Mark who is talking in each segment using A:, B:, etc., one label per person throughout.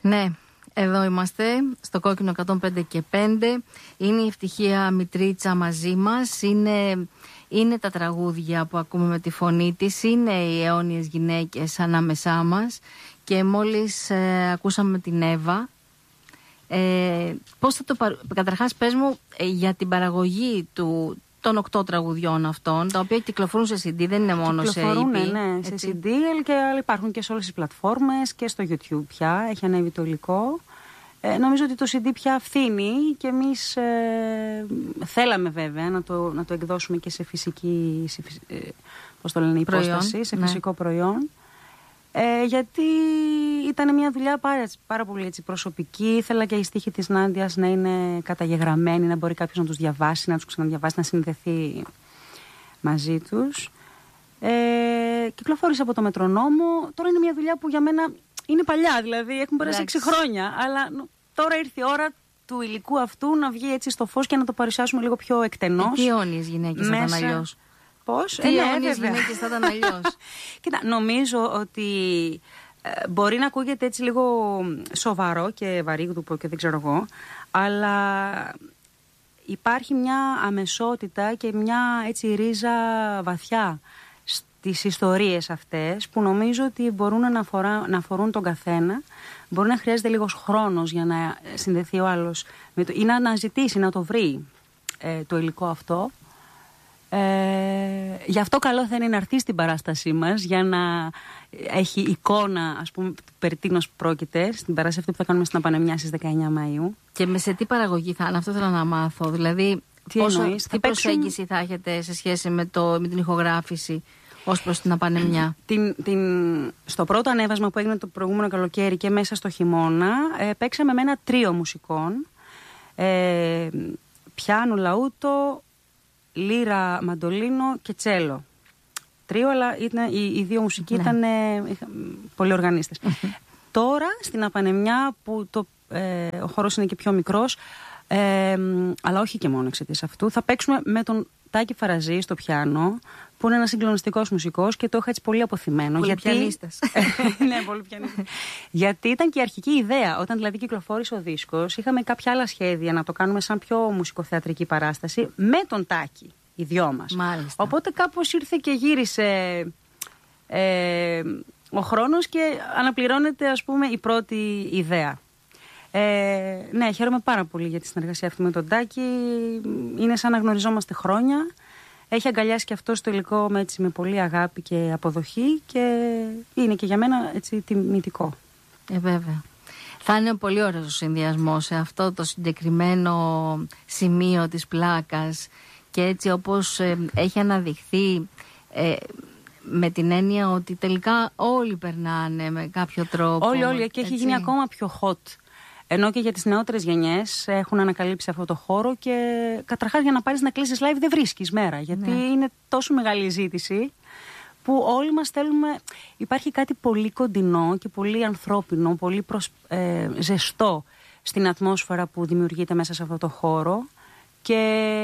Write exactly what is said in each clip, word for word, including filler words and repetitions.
A: Ναι, εδώ είμαστε στο Κόκκινο εκατόν πέντε και πέντε. Είναι η Ευτυχία Μητρίτσα μαζί μας. Είναι, είναι τα τραγούδια που ακούμε με τη φωνή της. Είναι οι αιώνιες γυναίκες ανάμεσά μας. Και μόλις ε, ακούσαμε την Εύα. Ε, πώς θα το παρ... Καταρχάς πες μου ε, για την παραγωγή του, των οκτώ τραγουδιών αυτών, τα οποία κυκλοφορούν σε σι ντι, δεν είναι μόνο σε ι πι.
B: Ναι, σε σι ντι και υπάρχουν και σε όλες τις πλατφόρμες και στο YouTube πια, έχει ανέβει το υλικό. Ε, νομίζω ότι το σι ντι πια φθήνει και εμείς ε, θέλαμε βέβαια να το, να το εκδώσουμε και σε φυσική, σε, ε, πώς το λένε, υπόσταση, σε φυσικό ναι. προϊόν. Ε, γιατί ήταν μια δουλειά πάρα, πάρα πολύ έτσι, προσωπική. Ήθελα και η στίχη της Νάντιας να είναι καταγεγραμμένη, να μπορεί κάποιος να τους διαβάσει, να τους ξαναδιαβάσει, να συνδεθεί μαζί τους. Ε, κυκλοφόρησε από το Μετρονόμο. Τώρα είναι μια δουλειά που για μένα είναι παλιά, δηλαδή έχουν περάσει έξι χρόνια. Αλλά τώρα ήρθε η ώρα του υλικού αυτού να βγει έτσι στο φως και να το παρουσιάσουμε λίγο πιο εκτενώς.
A: Ε, τι αιώνιες γυναίκες
B: μέσα...
A: θα ήταν αλλιώς.
B: Πώς?
A: Τι αιώνιες γυναίκες θα ήταν αλλιώς.
B: Κοίτα, νομίζω ότι ε, μπορεί να ακούγεται έτσι λίγο σοβαρό και βαρύγδουπο και δεν ξέρω εγώ, αλλά υπάρχει μια αμεσότητα και μια έτσι ρίζα βαθιά στις ιστορίες αυτές που νομίζω ότι μπορούν να, αφορά, να αφορούν τον καθένα. Μπορεί να χρειάζεται λίγος χρόνος για να συνδεθεί ο άλλος με το, ή να αναζητήσει, να το βρει ε, το υλικό αυτό. Ε, γι' αυτό καλό θα είναι να έρθει στην παράστασή μας για να έχει εικόνα, ας πούμε, περί τίνος πρόκειται στην παράσταση αυτή που θα κάνουμε στην Απανεμιά στις δεκαεννιά Μαΐου.
A: Και με σε τι παραγωγή θα είναι, αυτό θέλω να μάθω. Δηλαδή,
B: τι,
A: πόσο,
B: εννοείς,
A: τι προσέγγιση θα έχετε σε σχέση με, το, με την ηχογράφηση ως προς την Απανεμιά.
B: Την, την, στο πρώτο ανέβασμα που έγινε το προηγούμενο καλοκαίρι και μέσα στο χειμώνα, ε, παίξαμε με ένα τρίο μουσικών. Ε, πιάνο, λαούτο, λύρα, μαντολίνο και τσέλο. Τρίο, αλλά ήταν, οι, οι δύο μουσικοί ναι. ήταν ε, πολυοργανίστες. Τώρα στην Απανεμιά που το, ε, ο χώρος είναι και πιο μικρός, ε, αλλά όχι και μόνο εξαιτίας αυτού, θα παίξουμε με τον Τάκη Φαραζή στο πιάνο, που είναι ένας συγκλονιστικός μουσικός και το είχα έτσι πολύ αποθυμένο.
A: Πολύ πιανίστας.
B: Ναι, πολύ πιανίστας. Γιατί ήταν και η αρχική ιδέα. Όταν δηλαδή κυκλοφόρησε ο δίσκος, είχαμε κάποια άλλα σχέδια να το κάνουμε σαν πιο μουσικοθεατρική παράσταση με τον Τάκη, οι δυο μας.
A: Μάλιστα.
B: Οπότε κάπως ήρθε και γύρισε ε, ο χρόνος και αναπληρώνεται, ας πούμε, η πρώτη ιδέα. Ε, ναι, χαίρομαι πάρα πολύ για τη συνεργασία αυτή με τον Τάκη. Είναι σαν να γνωριζόμαστε χρόνια. Έχει αγκαλιάσει και αυτό το υλικό με, έτσι, με πολύ αγάπη και αποδοχή και είναι και για μένα έτσι τιμητικό.
A: Ε, βέβαια. Θα είναι πολύ ωραίος ο συνδυασμός σε αυτό το συγκεκριμένο σημείο της πλάκας και έτσι όπως ε, έχει αναδειχθεί ε, με την έννοια ότι τελικά όλοι περνάνε με κάποιο τρόπο.
B: Όλοι, όλοι και έχει γίνει ακόμα πιο hot. Ενώ και για τις νεότερες γενιές έχουν ανακαλύψει αυτό το χώρο και καταρχάς για να πάρεις να κλείσεις live δεν βρίσκεις μέρα. Γιατί ναι. είναι τόσο μεγάλη η ζήτηση που όλοι μας θέλουμε. Υπάρχει κάτι πολύ κοντινό και πολύ ανθρώπινο, πολύ προσ, ε, ζεστό στην ατμόσφαιρα που δημιουργείται μέσα σε αυτό το χώρο και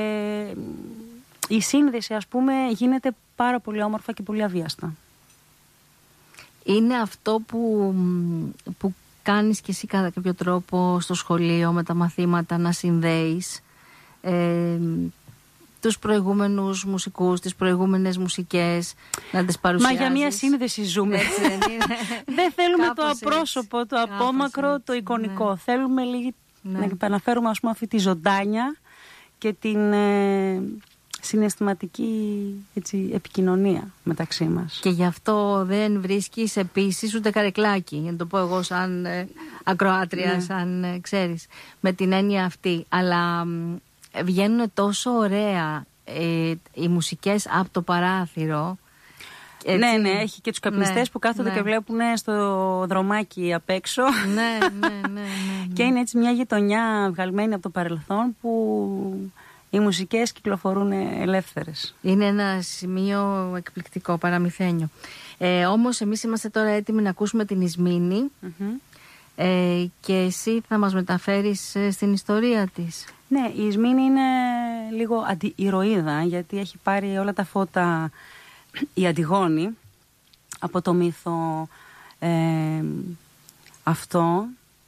B: η σύνδεση, ας πούμε, γίνεται πάρα πολύ όμορφα και πολύ αβίαστα.
A: Είναι αυτό που, που κάνεις και εσύ κατά κάποιο τρόπο στο σχολείο με τα μαθήματα, να συνδέεις ε, τους προηγούμενους μουσικούς, τις προηγούμενες μουσικές, να τις παρουσιάζεις.
B: Μα για μια σύνδεση ζούμε.
A: Έτσι, δεν είναι.
B: Δεν θέλουμε το απρόσωπο, έτσι. το απόμακρο, έτσι. Το εικονικό. Ναι. Θέλουμε λίγη, ναι. να επαναφέρουμε, ας πούμε, αυτή τη ζωντάνια και την ε, συναισθηματική, έτσι, επικοινωνία μεταξύ μας.
A: Και γι' αυτό δεν βρίσκεις επίσης ούτε καρεκλάκι, να το πω εγώ σαν ε, ακροάτρια, ναι. σαν ε, ξέρεις, με την έννοια αυτή. Αλλά ε, βγαίνουν τόσο ωραία ε, οι μουσικές από το παράθυρο. Έτσι.
B: Ναι, ναι, έχει και τους καπνιστές, ναι, που κάθονται, ναι, και βλέπουν στο δρομάκι απ' έξω.
A: Ναι, ναι, ναι, ναι, ναι.
B: Και είναι έτσι μια γειτονιά βγαλμένη από το παρελθόν που οι μουσικές κυκλοφορούν ελεύθερες.
A: Είναι ένα σημείο εκπληκτικό, παραμυθένιο. Ε, όμως εμείς είμαστε τώρα έτοιμοι να ακούσουμε την Ισμήνη, mm-hmm. ε, και εσύ θα μας μεταφέρεις ε, στην ιστορία της.
B: Ναι, η Ισμήνη είναι λίγο αντιηρωίδα, γιατί έχει πάρει όλα τα φώτα η Αντιγόνη από το μύθο ε, αυτό.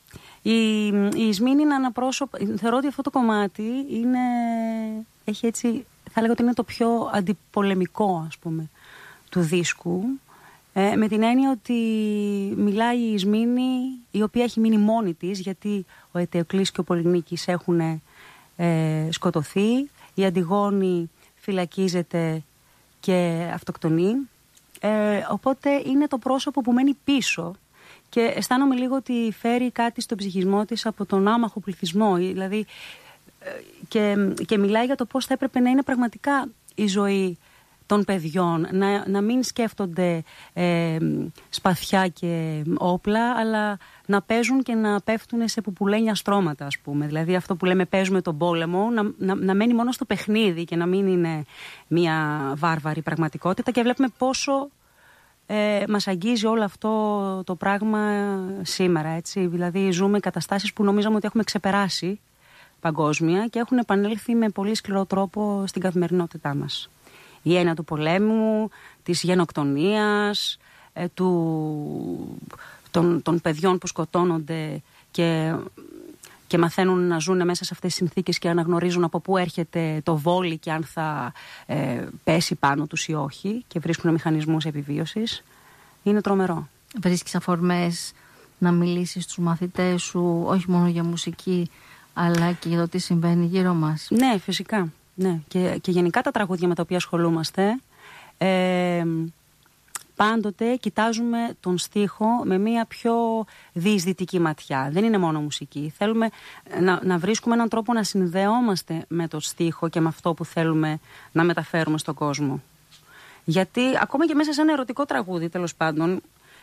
B: Η, η Ισμήνη είναι ένα πρόσωπο. Θεωρώ ότι αυτό το κομμάτι είναι, έχει έτσι, θα λέγω ότι είναι το πιο αντιπολεμικό, ας πούμε, του δίσκου. Ε, με την έννοια ότι μιλάει η Ισμήνη, η οποία έχει μείνει μόνη της, γιατί ο Ετεοκλής και ο Πολυνίκης έχουν ε, σκοτωθεί. Η Αντιγόνη φυλακίζεται και αυτοκτονεί. Ε, οπότε είναι το πρόσωπο που μένει πίσω. Και αισθάνομαι λίγο ότι φέρει κάτι στον ψυχισμό της από τον άμαχο πληθυσμό. Δηλαδή, και, και μιλάει για το πώς θα έπρεπε να είναι πραγματικά η ζωή των παιδιών. Να, να μην σκέφτονται ε, σπαθιά και όπλα, αλλά να παίζουν και να πέφτουν σε πουπουλένια στρώματα, ας πούμε. Δηλαδή αυτό που λέμε παίζουμε τον πόλεμο, να, να, να μένει μόνο στο παιχνίδι και να μην είναι μια βάρβαρη πραγματικότητα. Και βλέπουμε πόσο Ε, μας αγγίζει όλο αυτό το πράγμα σήμερα, έτσι. Δηλαδή ζούμε καταστάσεις που νομίζαμε ότι έχουμε ξεπεράσει παγκόσμια και έχουν επανέλθει με πολύ σκληρό τρόπο στην καθημερινότητά μας. Η έννοια του πολέμου, της γενοκτονίας, ε, του, των, των παιδιών που σκοτώνονται και, και μαθαίνουν να ζουν μέσα σε αυτές τις συνθήκες και αναγνωρίζουν από πού έρχεται το βόλι και αν θα ε, πέσει πάνω τους ή όχι, και βρίσκουν μηχανισμούς επιβίωσης. Είναι τρομερό.
A: Βρίσκεις αφορμές να μιλήσεις στους μαθητές σου όχι μόνο για μουσική, αλλά και για το τι συμβαίνει γύρω μας?
B: Ναι, φυσικά. Ναι. Και, και γενικά τα τραγούδια με τα οποία ασχολούμαστε, ε, πάντοτε κοιτάζουμε τον στίχο με μια πιο διεισδυτική ματιά. Δεν είναι μόνο μουσική. Θέλουμε να, να βρίσκουμε έναν τρόπο να συνδεόμαστε με τον στίχο και με αυτό που θέλουμε να μεταφέρουμε στον κόσμο. Γιατί ακόμα και μέσα σε ένα ερωτικό τραγούδι, τέλος πάντων,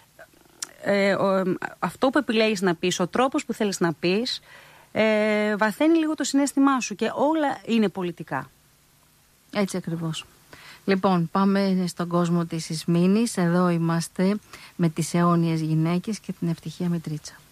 B: ε, ο, αυτό που επιλέγεις να πεις, ο τρόπος που θέλεις να πεις, ε, βαθαίνει λίγο το συναίσθημά σου και όλα είναι πολιτικά.
A: Έτσι ακριβώς. Λοιπόν, πάμε στον κόσμο της Ισμήνης. Εδώ είμαστε με τις αιώνιες γυναίκες και την Ευτυχία Μητρίτσα.